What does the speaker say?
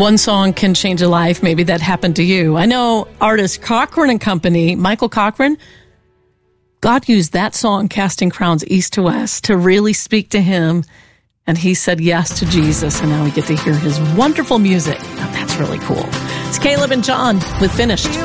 One song can change a life. Maybe that happened to you. I know artist Cochran and Company, Michael Cochran, God used that song, Casting Crowns East to West, to really speak to him. And he said yes to Jesus. And now we get to hear his wonderful music. Now that's really cool. It's Caleb and John with Finished.